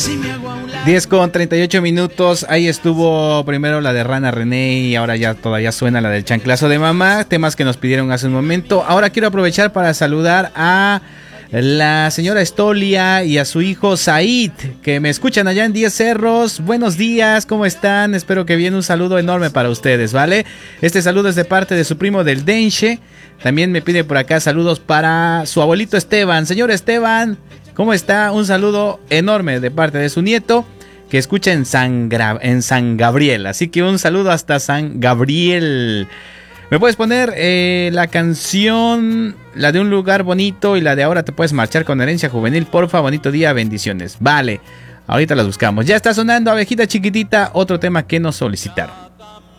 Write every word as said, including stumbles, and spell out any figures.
diez con treinta y ocho minutos. Ahí estuvo primero la de Rana René y ahora ya todavía suena la del chanclazo de mamá. Temas que nos pidieron hace un momento. Ahora quiero aprovechar para saludar a la señora Estolia y a su hijo Said, que me escuchan allá en Diez Cerros. Buenos días, ¿cómo están? Espero que bien, un saludo enorme para ustedes, ¿vale? Este saludo es de parte de su primo del Denche. También me pide por acá saludos para su abuelito Esteban. Señor Esteban, ¿cómo está? Un saludo enorme de parte de su nieto, que escucha en San, Gra- en San Gabriel. Así que un saludo hasta San Gabriel. ¿Me puedes poner eh, la canción, la de Un Lugar Bonito y la de Ahora Te Puedes Marchar con Herencia Juvenil? Porfa, bonito día, bendiciones. Vale, ahorita las buscamos. Ya está sonando Abejita Chiquitita, otro tema que nos solicitaron.